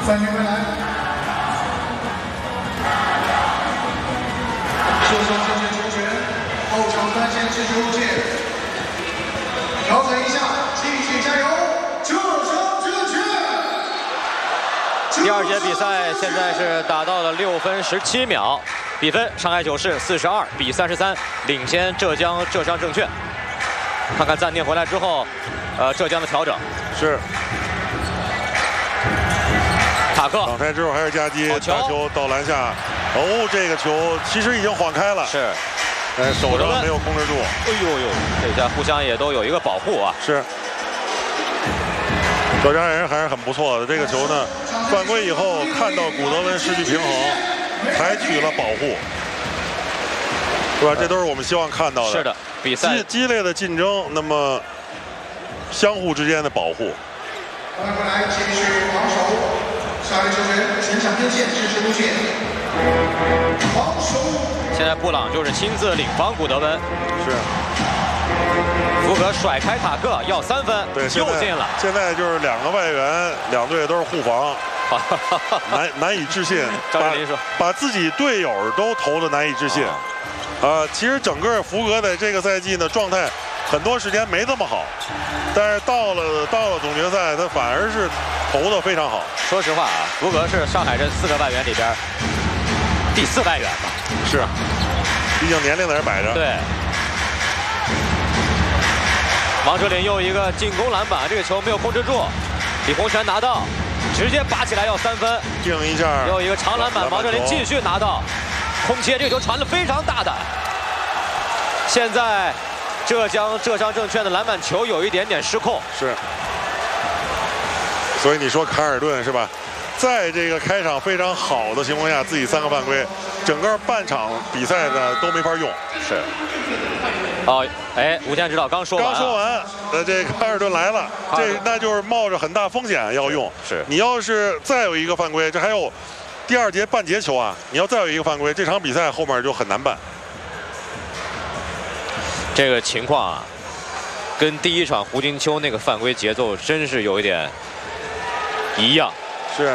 3名回来。射手正确球权，后场3线持续路线，调整一下，继续加油，射手正确。 第二节比赛现在是打到了6分17秒，比分上海九市42比33领先浙江浙商证券。看看暂停回来之后，浙江的调整是。 塔克挡拆之后还是夹击，打球到篮下，哦，这个球其实已经晃开了， 是， 手上没有控制住。 哎呦呦，这下互相也都有一个保护啊。 是，浙江人还是很不错的。这个球呢，犯规以后看到古德温失去平衡，采取了保护，是吧？这都是我们希望看到的。 是的，比赛激烈的竞争，那么相互之间的保护。 回来继续防守。 下一个球员全场边线支持路线，防守。 现在布朗就是亲自领防古德温， 是。 福格甩开塔克要3分， 对， 又进了。 现在就是2个外援，2队都是护防，难以置信。 张智霖说， 把自己队友都投的难以置信。其实整个福格在这个赛季呢状态很多时间没这么好，但是到了总决赛，他反而是投的非常好。 说实话啊，福格是上海这4个外援里边第4外援吧？ 是，毕竟年龄在这摆着。 对。王哲林又一个进攻篮板，这个球没有控制住，李洪权拿到，直接拔起来要3分， 定一下。 又一个长篮板，王哲林继续拿到，空切，这个球传得非常大胆。现在浙江浙商证券的篮板球有一点点失控。 是。 所以你说卡尔顿是吧？在这个开场非常好的情况下，自己3个犯规，整个半场比赛呢都没法用。 是。哦，哎，吴健指导刚说完。 刚说完，这卡尔顿来了，那就是冒着很大风险要用。 是。 你要是再有一个犯规，这还有第2节半节球啊！你要再有一个犯规，这场比赛后面就很难办。 这个情况啊，跟第1场胡金秋那个犯规节奏真是有一点。 一样是。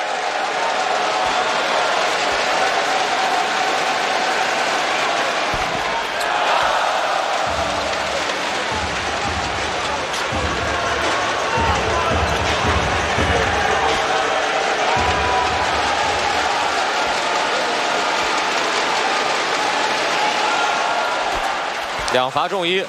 2罚中1。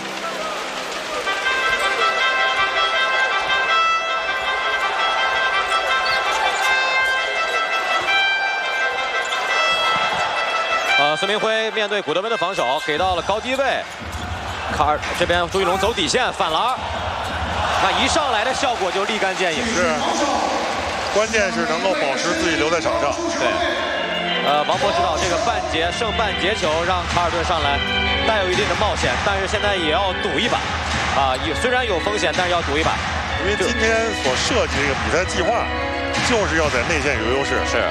孙明辉面对古德温的防守，给到了高低位。卡尔这边朱一龙走底线反篮，那一上来的效果就立竿见影。 是，关键是能够保持自己留在场上。 对，王博指导这个剩半节球让卡尔顿上来，带有一定的冒险，但是现在也要赌一把。虽然有风险，但是要赌一把。 因为今天所设计这个比赛计划，就是要在内线有优势。 是。